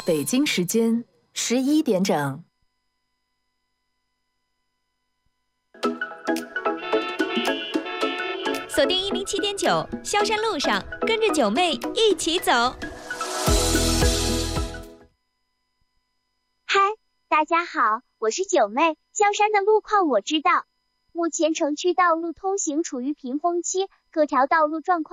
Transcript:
北京时间11点整。 锁定107.9，萧山路上，跟着九妹一起走。 嗨，大家好，我是九妹。萧山的路况我知道，目前城区道路通行处于屏风期，各条道路状况